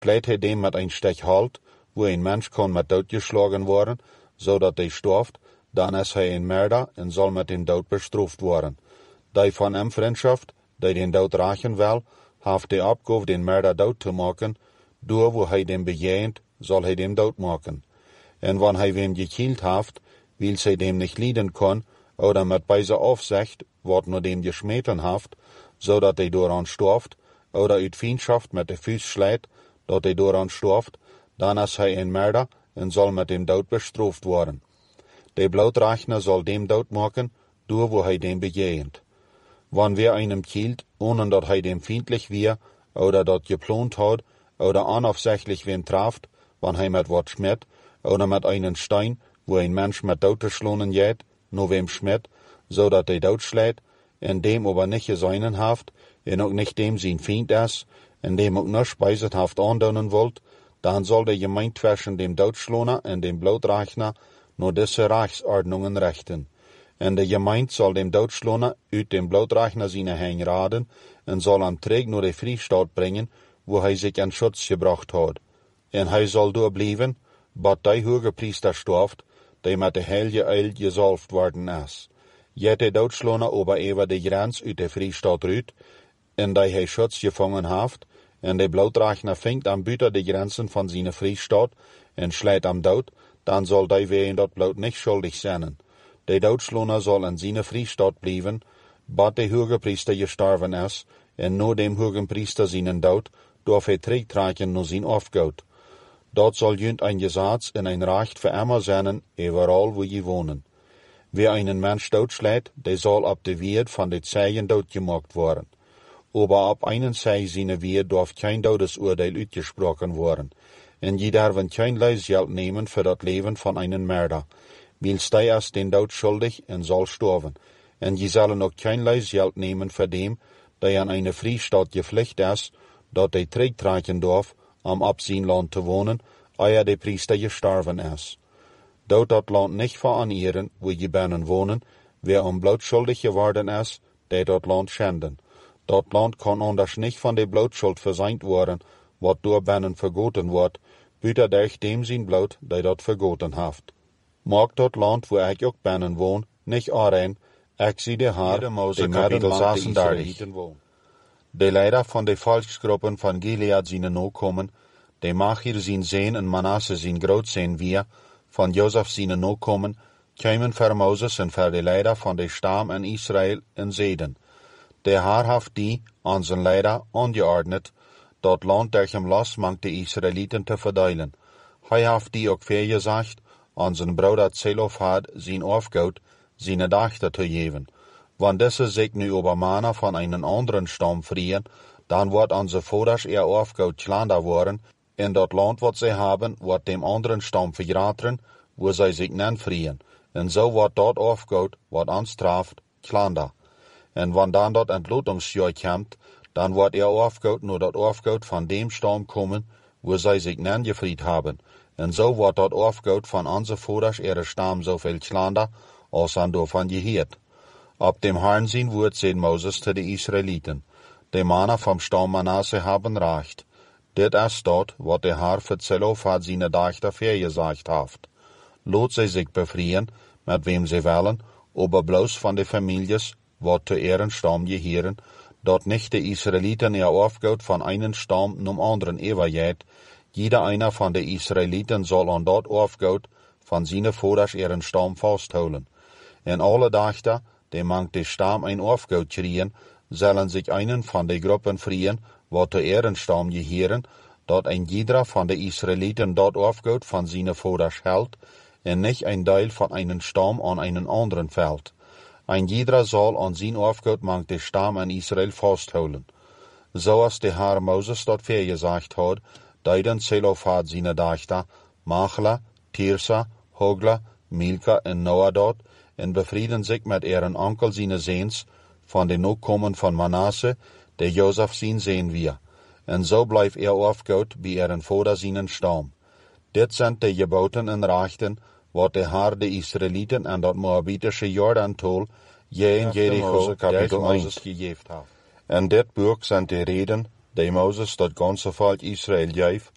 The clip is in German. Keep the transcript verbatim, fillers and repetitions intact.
schlägt hij dem mit ein Stech halt, wo ein Mensch kon mit dood geschlagen worden, zodat hij storft, dan is hij een Mörder en soll mit dem Dood bestraft worden. Die von hem Freundschaft, die den Dood rachen will, haft die Abgabe den Mörder dood te maken, door wo hij dem bejehend, soll hij dem dood maken. En wann hij wem gekielt haft, weil zij dem nicht lieden kon, oder mit beiser Aufsicht, wat nur dem geschmeten haft, zodat hij dooraan storft, oder uit Feindschaft mit de Füß schlägt, dat hij dooraan storft, dan is hij een Mörder en soll mit dem Dood bestraft worden. De Blutrechner soll dem dood maken, door wo hij dem bejehend. Wann wer einem kielt, ohne dat hij dem feindlich wir, oder dat geplant hat, oder unaufsichtlich wem traft, wann hij mit wat schmiert, oder mit einen Stein, wo ein Mensch mit dood geschlonen jet, no wem schmiert, so dat hij dood schlägt, en dem aber nicht geseinen haft, en ook nicht dem sein Feind is, en dem ook nur speisethaft aandoen wollt, dan soll der Gemeinde zwischen dem Doodschloner en dem Blutrechner nur diese Rechtsordnungen rechten. En de Gemeinde soll dem Doodschloner uit dem Blutrechner seine Hänge raden en soll am Träg nur de Freistaat bringen, wo hij sich in Schutz gebracht hat. En hij soll doorbleiben, bat die hoge Priester storft, die met de heilige Eil gesalft worden is. Jet de Doodschloner aber ever de Grenz uit de Freistaat ruit, en die hij Schutz gevangen haft, en de Blutrechner vinkt am buiten de Grenzen van seine Freistaat en schlägt am dood, dan soll die wegen dat Blut nicht schuldig zijn. De Doodschloner soll in seine Freistaat blijven, bat de hoge Priester gestorven is, en no dem hogen Priester seinen dood, darf hij terugtrekken naar zijn Aufgoud. Dat soll junt ein Gesetz en ein Recht für immer sein, überall wo je wohnen. Wer einen Mensch doodschlägt, der soll ab de Weerd van de Zeigen doodgemaakt worden. Aber ab einen Zeig seine Weerd darf kein Todesurteil uitgesprochen worden. En je darf kein Leisgeld nehmen für das Leben von einem Mörder, weil die ist den Tod schuldig en soll sterben. En je sollen auch kein Leisgeld nehmen für dem, der an eine Freistaat gepflichtet ist, dat hij terugtrekken darf, am ab zijn Land te wohnen, eer de Priester gestorben ist. Dort dat Land nicht veranieren, wo je binnen wohnen, wer am Blut schuldig geworden ist, der dat Land schänden. Dat Land kann anders nicht von der Blutschuld verseint worden, wat door binnen vergoten wordt, buiten durch dem zijn Blut, der dat vergoten haft. Mag dat Land, wo ich auch binnen wohn, nicht aanrein, ik zie de haar, de Kapitel zesendertig. De Leider von de Volksgruppen von Gilead zijn nakomen, de Machir zijn Zeen en Manasse zijn groot zijn wir, von Josef zijn nakomen, kämen für Moses en für de Leider von de Stamm in Israel en Zeden. De Haar haft die, an zijn Leider, angeordnet, dat Land durch hem los mangt de Israeliten te verdelen. Hij haft die ook vergesagt, an zijn Bruder Zelofhad zijn Aufgoud, seine Dachter te geven. Wann diese sich nu über Mana von einem anderen Stamm frieren, dann wird unsere Voders ihr Aufgoud klander worden, in dat Land, wat sie haben, wird dem anderen Stamm verraten, wo sie sich nen frieren. En so wird dort Aufgoud, wat uns traft, klander. En wann dann dort Entlotungsjahr kommt, dann wird ihr Aufgoud nur dat Aufgoud von dem Stamm kommen, wo sie sich nen gefried haben. En so wird dort Aufgoud von unsere Voders ihre Stamm so viel klander, als an davon gehiert. Ab dem Herrn sein Wort sehen Moses zu den Israeliten. Die Männer vom Stamm Manasse haben Recht. Dit ist dort, wat der Herr für Zelofhad seine Dachter vergesagt haft. Lot sie sich befrieren, mit wem sie wollen, aber bloß von de Families, wat zu ihren Stamm gehören, dort nicht die Israeliten ihr Aufgoud von einem Stamm zum anderen übergeht. Jeder einer von den Israeliten soll an dort Aufgoud von seine Voders ihren Stamm festholen. En alle Dachter, die mangt de Stamm ein Aufgoud kriegen, sollen sich einen von de Gruppen frieren, wat zu ihren Stamm gehören, dat ein jeder von de Israeliten dort Aufgoud von seine Voders hält, en nicht ein Teil von einem Stamm an einen anderen fällt. Ein jeder soll an sein Aufgoud mangt de Stamm an Israel festholen. So als der Herr Moses dort vergesagt hat, deiden Zelofhad seine Dachter, Machla, Tirsa, Hogla, Milka en Noah dort, en befrieden sich mit ihren Onkel seine Seens, von den Nachkommen von Manasse, der Josef sein sehen wir. En so bleibt er Aufgoud bei ihren Vater seinen Stamm. Dit sind die Geboten en Rechten, wat der Herr de Israeliten an dat moabitische Jordantal, je in Jericho, Kapitel Moses gegeben hat. En dit Buch sind die Reden, die Moses dat ganze Volk Israel gaf,